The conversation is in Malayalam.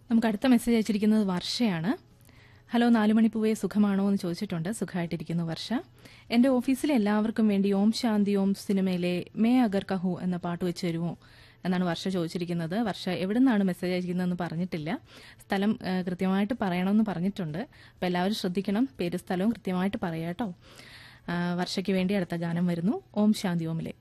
നമുക്ക് അടുത്ത മെസ്സേജ് അയച്ചിരിക്കുന്നത് വർഷയാണ്. ഹലോ 4 മണിപ്പൂവേ സുഖമാണോ എന്ന് ചോദിച്ചിട്ടുണ്ട്. സുഖമായിട്ടിരിക്കുന്നു വർഷ. എന്റെ ഓഫീസിലെ എല്ലാവർക്കും വേണ്ടി ഓം ശാന്തി ഓം സിനിമയിലെ മേ അഗർ കഹു എന്ന പാട്ട് വെച്ച് തരുമോ എന്നാണ് വർഷ ചോദിച്ചിരിക്കുന്നത്. വർഷ എവിടെ നിന്നാണ് മെസ്സേജ് അയക്കുന്നതെന്ന് പറഞ്ഞിട്ടില്ല. സ്ഥലം കൃത്യമായിട്ട് പറയണമെന്ന് പറഞ്ഞിട്ടുണ്ട്. അപ്പോൾ എല്ലാവരും ശ്രദ്ധിക്കണം, പേര് സ്ഥലവും കൃത്യമായിട്ട് പറയാം കേട്ടോ. വർഷയ്ക്ക് വേണ്ടി അടുത്ത ഗാനം വരുന്നു, ഓം ശാന്തി ഓമിലെ.